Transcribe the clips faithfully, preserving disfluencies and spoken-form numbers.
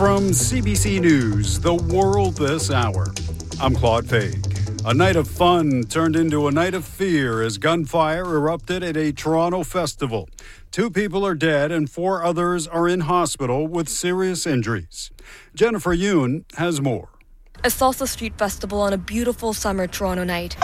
From C B C News, The World This Hour, I'm Claude Faig. A night of fun turned into a night of fear as gunfire erupted at a Toronto festival. Two people are dead and four others are in hospital with serious injuries. Jennifer Yoon has more. A salsa street festival on a beautiful summer Toronto night,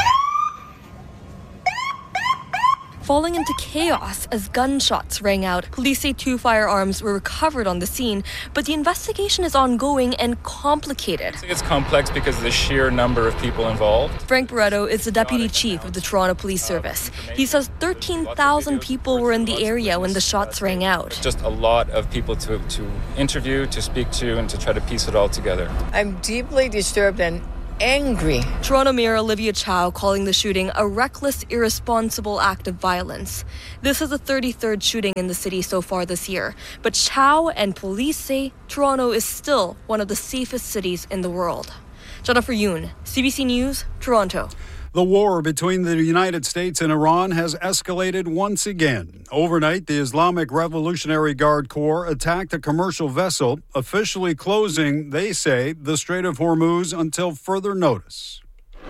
falling into chaos as gunshots rang out. Police say two firearms were recovered on the scene, but the investigation is ongoing and complicated. It's complex because of the sheer number of people involved. Frank Barretto is the deputy chief of the Toronto Police Service. He says thirteen thousand people were in the area when the shots rang out. Just a lot of people to, to interview, to speak to, and to try to piece it all together. I'm deeply disturbed and angry. Toronto Mayor Olivia Chow calling the shooting a reckless, irresponsible act of violence. This is the thirty-third shooting in the city so far this year, but Chow and police say Toronto is still one of the safest cities in the world. Jennifer Yoon, C B C News, Toronto. The war between the United States and Iran has escalated once again. Overnight, the Islamic Revolutionary Guard Corps attacked a commercial vessel, officially closing, they say, the Strait of Hormuz until further notice.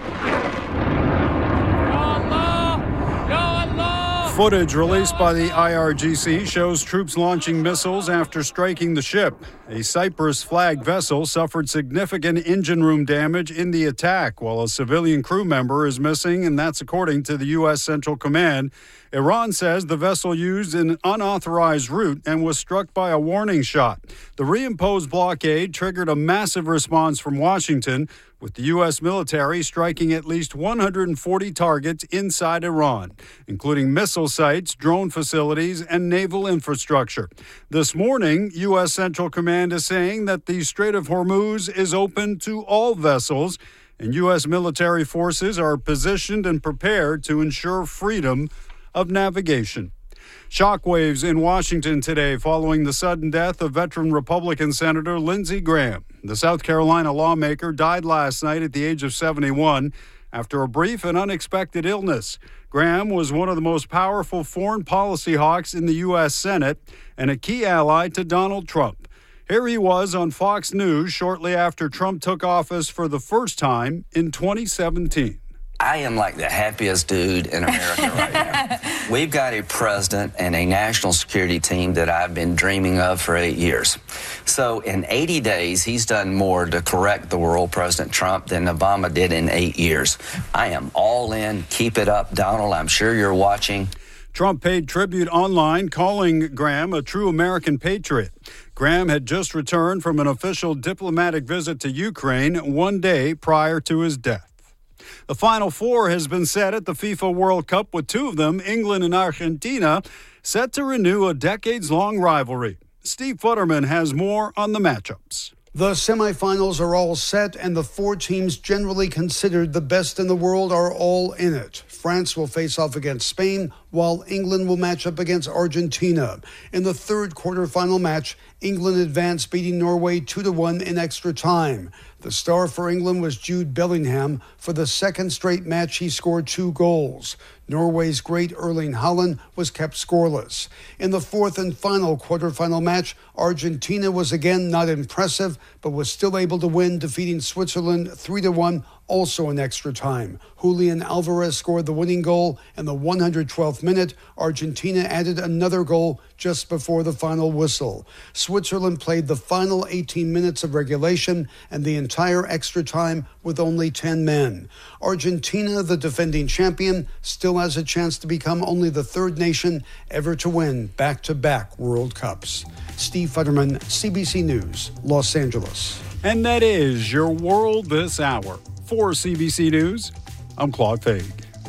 Footage released by the I R G C shows troops launching missiles after striking the ship. A Cyprus flag vessel suffered significant engine room damage in the attack, while a civilian crew member is missing, and that's according to the U S Central Command. Iran says the vessel used an unauthorized route and was struck by a warning shot. The reimposed blockade triggered a massive response from Washington, with the U S military striking at least one hundred forty targets inside Iran, including missile sites, drone facilities, and naval infrastructure. This morning, U S Central Command is saying that the Strait of Hormuz is open to all vessels, and U S military forces are positioned and prepared to ensure freedom of navigation. Shockwaves in Washington today following the sudden death of veteran Republican Senator Lindsey Graham. The South Carolina lawmaker died last night at the age of seventy-one after a brief and unexpected illness. Graham was one of the most powerful foreign policy hawks in the U S Senate and a key ally to Donald Trump. Here he was on Fox News shortly after Trump took office for the first time in twenty seventeen. I am like the happiest dude in America right now. We've got a president and a national security team that I've been dreaming of for eight years. So in eighty days, he's done more to correct the world, President Trump, than Obama did in eight years. I am all in. Keep it up, Donald. I'm sure you're watching. Trump paid tribute online, calling Graham a true American patriot. Graham had just returned from an official diplomatic visit to Ukraine one day prior to his death. The Final Four has been set at the FIFA World Cup, with two of them, England and Argentina, set to renew a decades-long rivalry. Steve Futterman has more on the matchups. The semifinals are all set, and the four teams generally considered the best in the world are all in it. France will face off against Spain, while England will match up against Argentina. In the third quarterfinal match, England advanced, beating Norway two to one in extra time. The star for England was Jude Bellingham. For the second straight match, he scored two goals. Norway's great Erling Haaland was kept scoreless. In the fourth and final quarterfinal match, Argentina was again not impressive, but was still able to win, defeating Switzerland three to one, also in extra time. Julian Alvarez scored the winning goal in the one hundred twelfth minute. Argentina added another goal just before the final whistle. Switzerland played the final eighteen minutes of regulation and the entire extra time with only ten men. Argentina, the defending champion, still has a chance to become only the third nation ever to win back-to-back World Cups. Steve Futterman, C B C News, Los Angeles. And that is your World This Hour. For C B C News, I'm Claude Faig.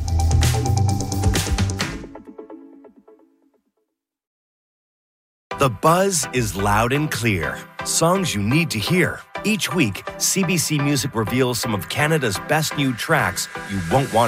The buzz is loud and clear. Songs you need to hear. Each week, C B C Music reveals some of Canada's best new tracks you won't want